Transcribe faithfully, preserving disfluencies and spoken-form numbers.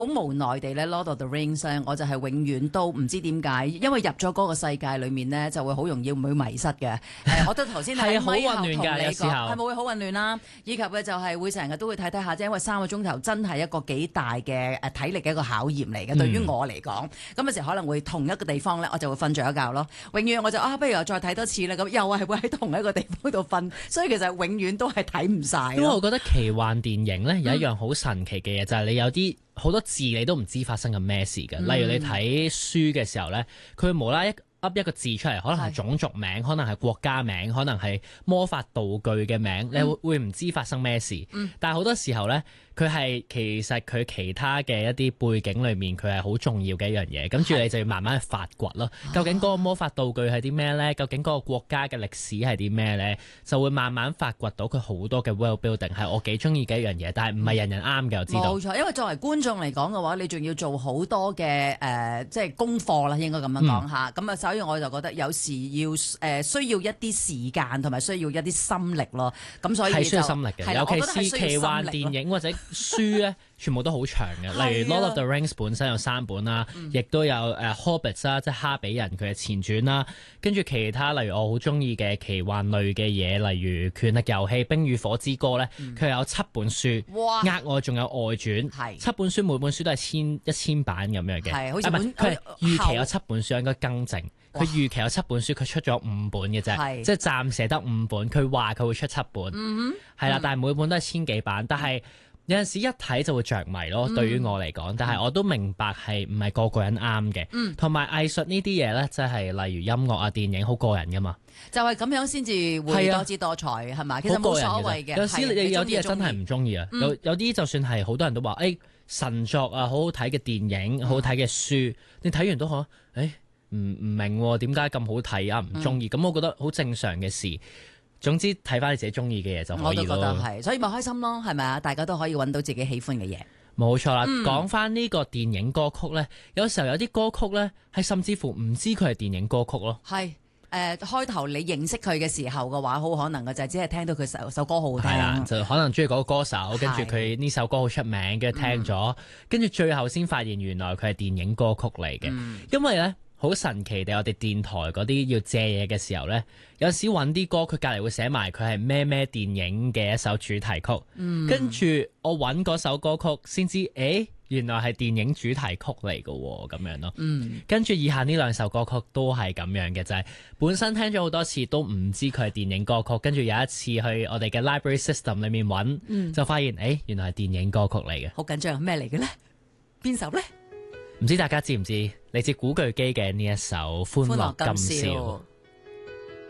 好無奈地咧，Lord of the Rings 咧，我就係永遠都唔知點解，因為入咗嗰個世界裏面咧，就會好容易會迷失嘅。誒，我覺得頭先喺咪後同你講，係咪會好混亂啦？以及嘅就係會成日都會睇睇下啫，因為三個鐘頭真係一個幾大嘅誒體力嘅一個考驗嚟嘅。對於我嚟講，咁有時可能會同一個地方咧，我就會瞓着一覺咯。永遠我就啊，不如我再睇多次啦。咁又係會喺同一個地方度瞓，所以其實永遠都係睇唔晒。 因為我覺得奇幻電影咧有一樣好神奇嘅嘢，嗯、就係你有啲好多字你都唔知發生緊咩事嘅，例如你睇書嘅時候咧，佢無啦一噏一個字出嚟，可能係種族名，可能係國家名，可能係魔法道具嘅名，嗯、你會會唔知發生咩事？嗯、但係好多時候咧，佢係其實佢其他嘅一啲背景裏面，佢係好重要嘅一樣嘢。跟住你就要慢慢去發掘咯。究竟嗰個魔法道具係啲咩咧？究竟嗰個國家嘅歷史係啲咩咧？就會慢慢發掘到佢好多嘅 world building 係我幾中意嘅一樣嘢，但係唔係人人啱嘅，我知道。冇錯， 因為作為觀眾嚟講嘅話，你仲要做好多嘅誒、呃，即係功課啦，應該咁樣講下。咁啊、嗯，所以我就覺得有時要誒、呃、需要一啲時間同埋需要一啲心力咯。咁所以係需要心力嘅， 係尤其是奇幻電影或者書咧，全部都好長嘅。例如《Lord of the Rings》本身有三本啦，亦、嗯、都有誒《Hobbit》啦，即係哈比人佢嘅前傳啦。跟住其他例如我好中意嘅奇幻類嘅嘢，例如《權力遊戲》《冰與火之歌》咧，佢、嗯、有七本書， 哇額外仲有外傳，係七本書每本書都係千一千版咁樣嘅。 係好似本佢預期有七本書，應該更正。佢預期有七本書，佢出咗五本嘅啫，即係暫時得五本。佢話佢會出七本，係啦、嗯嗯，但係每本都係千幾版。但係有陣時一睇就會着迷咯。嗯、對於我嚟講，但係我都明白係唔係個個人啱嘅。同埋、嗯、藝術呢啲嘢咧，即係例如音樂啊、電影，好個人噶嘛。就係咁樣先至會多姿多彩，係嘛？其實冇所謂嘅。有時你有啲嘢真係唔中意啊。有有啲就算係好多人都話，誒、欸、神作啊，好好睇嘅電影，好好睇嘅書，你睇完都可，誒、欸。唔唔明點解咁好睇啊？唔中意，咁、嗯、我覺得好正常嘅事。總之睇翻你自己中意嘅嘢就可以咯。我都覺得係，所以咪開心咯，係咪啊？大家都可以揾到自己喜歡嘅嘢。冇錯啦。講翻呢個電影歌曲咧，有時候有啲歌曲咧係甚至乎唔知佢係電影歌曲咯。係誒、呃，開頭你認識佢嘅時候嘅話，好可能嘅就係只係聽到佢首首歌好好聽。係啦，就可能中意嗰個歌手，跟住佢呢首歌好出名，跟住聽咗，跟住、嗯、最後先發現原來佢係電影歌曲嚟嘅。嗯、因為咧。好神奇地，我哋電台嗰啲要借嘢嘅時候呢，有時揾啲歌，佢隔離會寫埋佢係咩咩電影嘅一首主題曲。嗯、跟住我揾嗰首歌曲，先知，誒原來係電影主題曲嚟嘅喎，咁樣咯。嗯、跟住以下呢兩首歌曲都係咁樣嘅，就係、是、本身聽咗好多次都唔知佢係電影歌曲，跟住有一次去我哋嘅 library system 裏面揾，嗯、就發現誒原來係電影歌曲嚟嘅。好緊張，咩嚟嘅呢？邊首呢？唔知大家知唔知？嚟自古巨基嘅呢一首《歡樂今宵》。